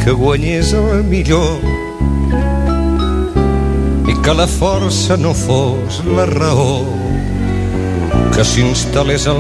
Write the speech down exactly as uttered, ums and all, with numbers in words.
que guanyés el millor i que la força no fos la raó, que s'instal·lés al